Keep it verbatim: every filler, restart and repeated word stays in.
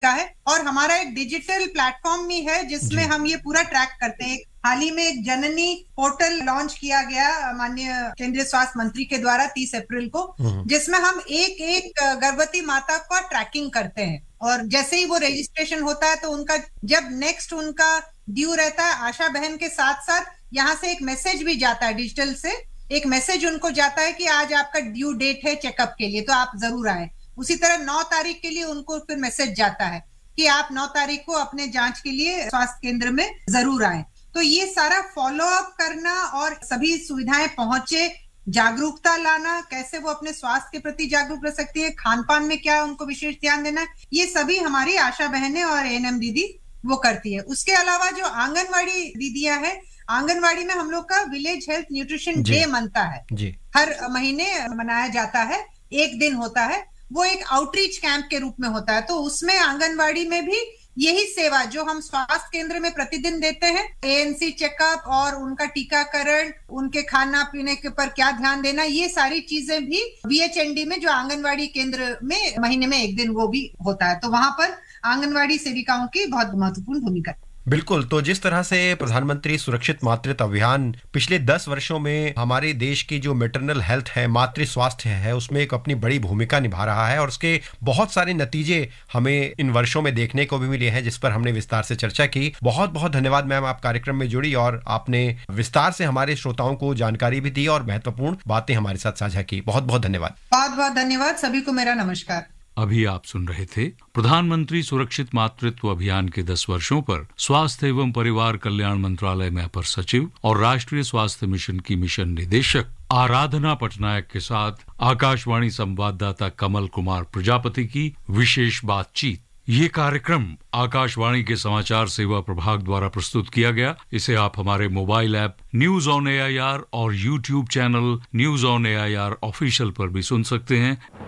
होता है। और हमारा एक डिजिटल प्लेटफॉर्म भी है जिसमें हम ये पूरा ट्रैक करते हैं। हाल ही में एक जननी पोर्टल लॉन्च किया गया माननीय केंद्रीय स्वास्थ्य मंत्री के द्वारा तीस अप्रैल को, जिसमें हम एक एक गर्भवती माता का ट्रैकिंग करते हैं। और जैसे ही वो रजिस्ट्रेशन होता है तो उनका जब नेक्स्ट उनका ड्यू रहता है, आशा बहन के साथ साथ यहाँ से एक मैसेज भी जाता है, डिजिटल से एक मैसेज उनको जाता है कि आज आपका ड्यू डेट है चेकअप के लिए, तो आप जरूर आए। उसी तरह नौ तारीख के लिए उनको फिर मैसेज जाता है कि आप नौ तारीख को अपने जांच के लिए स्वास्थ्य केंद्र में जरूर आए। तो ये सारा फॉलो अप करना और सभी सुविधाएं पहुंचे, जागरूकता लाना, कैसे वो अपने स्वास्थ्य के प्रति जागरूक रह सकती है, खान पान में क्या उनको विशेष ध्यान देना, ये सभी हमारी आशा बहनें और एएनएम दीदी वो करती है। उसके अलावा जो आंगनवाड़ी दीदियां हैं, आंगनवाड़ी में हम लोग का विलेज हेल्थ न्यूट्रिशन डे मनता है जी। हर महीने मनाया जाता है, एक दिन होता है, वो एक आउटरीच कैंप के रूप में होता है। तो उसमें आंगनवाड़ी में भी यही सेवा जो हम स्वास्थ्य केंद्र में प्रतिदिन देते हैं, एएनसी चेकअप और उनका टीकाकरण, उनके खाना पीने के पर क्या ध्यान देना, ये सारी चीजें भी वीएचएनडी में जो आंगनवाड़ी केंद्र में महीने में एक दिन वो भी होता है। तो वहां पर आंगनवाड़ी सेविकाओं की बहुत महत्वपूर्ण भूमिका है। बिल्कुल। तो जिस तरह से प्रधानमंत्री सुरक्षित मातृत्व अभियान पिछले दस वर्षों में हमारे देश की जो मैटरनल हेल्थ है, मातृ स्वास्थ्य है, उसमें एक अपनी बड़ी भूमिका निभा रहा है और उसके बहुत सारे नतीजे हमें इन वर्षों में देखने को भी मिले हैं, जिस पर हमने विस्तार से चर्चा की। बहुत बहुत धन्यवाद मैम, आप कार्यक्रम में जुड़ी और आपने विस्तार से हमारे श्रोताओं को जानकारी भी दी और महत्वपूर्ण बातें हमारे साथ साझा की। बहुत बहुत धन्यवाद। बहुत बहुत धन्यवाद सभी को, मेरा नमस्कार। अभी आप सुन रहे थे प्रधानमंत्री सुरक्षित मातृत्व अभियान के दस वर्षों पर स्वास्थ्य एवं परिवार कल्याण मंत्रालय में अपर सचिव और राष्ट्रीय स्वास्थ्य मिशन की मिशन निदेशक आराधना पटनायक के साथ आकाशवाणी संवाददाता कमल कुमार प्रजापति की विशेष बातचीत। ये कार्यक्रम आकाशवाणी के समाचार सेवा प्रभाग द्वारा प्रस्तुत किया गया। इसे आप हमारे mobile app news on AIR और YouTube channel news on AIR official पर भी सुन सकते हैं।